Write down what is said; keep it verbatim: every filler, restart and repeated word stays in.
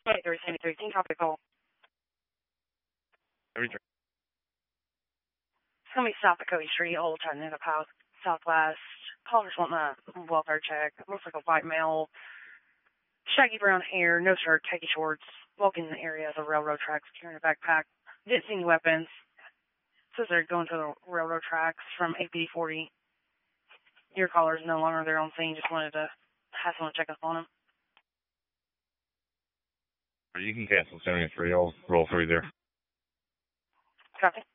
twenty-three seventy-three, team topic call. Every turn. It's going to be south of Cody Street, Old Chattanooga Path, Southwest. Caller's wanting a welfare check. Looks like a white male, shaggy brown hair, no shirt, khaki shorts, walking in the area of the railroad tracks, carrying a backpack. Didn't see any weapons. Says they're going to the railroad tracks from A P D forty. Your caller is no longer there on scene. Just wanted to have someone check up on him. You can cancel seventy-three. I'll roll for you there. Copy.